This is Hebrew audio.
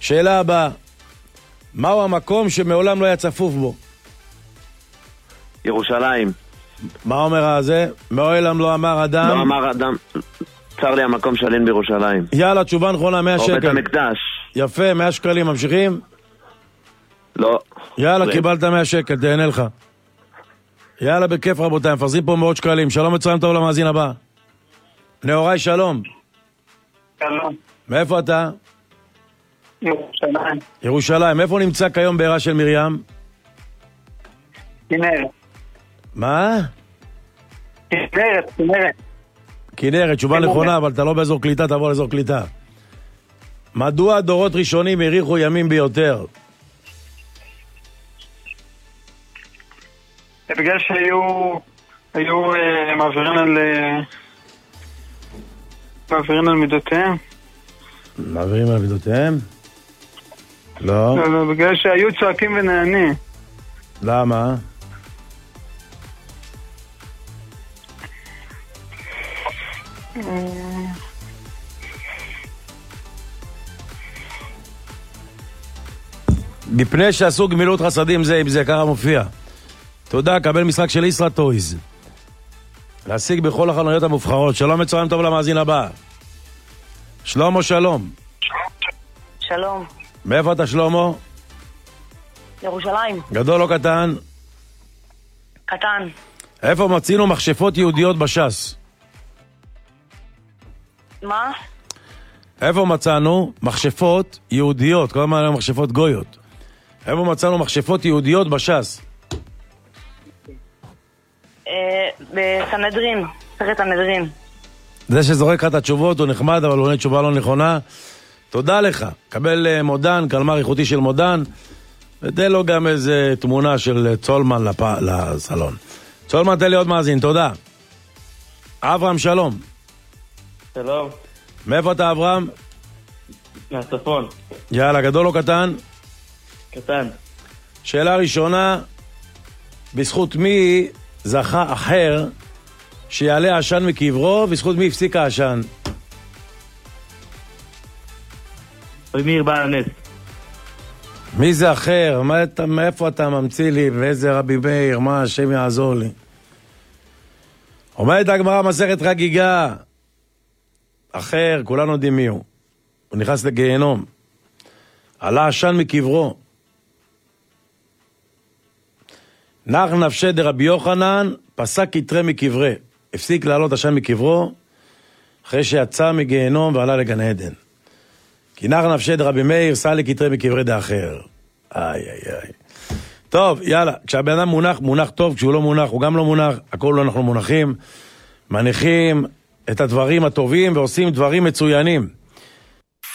שאלה הבאה. מהו המקום שמעולם לא היה צפוף בו? ירושלים. מה אומר הזה? מעולם לא אמר אדם. לא אמר אדם. צר לי המקום שלין בירושלים. יאללה, תשובה נכונה, 100 שקל. או בית המקדש. יפה, 100 שקלים, ממשיכים? לא. יאללה, קיבלת 100 שקל, תהנה לך. יאללה, בכיף רבותיי, מפרסים פה מאות שקלים. שלום וצהריים טוב למאזין הבא. נאורי, שלום. שלום. מאיפה אתה? ירושלים. ירושלים. איפה נמצא כיום בעירה של מרים? כנרת. מה? כנרת. כנרת, תשובה נכונה, אבל אתה לא באזור קליטה, תבוא לאזור קליטה. מדוע דורות ראשונים האריכו ימים ביותר? בגלל שהיו מעבירים על מידותיהם. מעבירים על מידותיהם? לא. לא, בגלל שהיו צועקים ונענים. למה? מפני שעשו גמילות חסדים זה עם זה, ככה מופיע. תודה, קבל משחק של ישרא טויז. להשיג בכל החנויות המובחרות. שלום וצהריים טוב למאזין הבא. שלמה, שלום. שלום. מאיפה אתה שלמה? ירושלים. גדול או קטן? קטן. איפה מצינו מכשפות יהודיות בש"ס? מה? איפה מצאנו מכשפות יהודיות, כל הזמן מכשפות גויות. איפה מצאנו מכשפות יהודיות בש"ס? בסנהדרין, סרט הנדרין. זה שזורק לך את התשובות הוא נחמד, אבל הוא עונה תשובה לא נכונה. תודה לך. קבל מודן, קלמר איכותי של מודן, ותן לו גם איזה תמונה של צולמן לסלון. צולמן, תן לי עוד מאזין, תודה. אברהם, שלום. שלום. מאיפה אתה, אברהם? מהצפון. יאללה, גדול או קטן? קטן. שאלה ראשונה, בזכות מי זכה אחר שיעלה עשן מקברו, בזכות מי הפסיק העשן? רבי מאיר בעל הנס. מי זה אחר? מאיפה אתה ממציא לי? ואיזה רבי מאיר? מה השם יעזור לי? אומרת הגמרא מסכת חגיגה. אחר, כולנו יודעים מי הוא. הוא נכנס לגיהנום. עלה עשן מקברו. נח נפשי דרבי יוחנן, פסק כתרי מקברי. הפסיק לעלות עשן מקברו, אחרי שיצא מגיהנום ועלה לגן עדן. כי נח נפשי דרבי מאיר, סע לכתרי מקברי דאחר. איי איי איי. טוב, יאללה, כשהבן אדם מונח, מונח טוב, כשהוא לא מונח, הוא גם לא מונח, הכל לא אנחנו מונחים, מניחים את הדברים הטובים ועושים דברים מצוינים.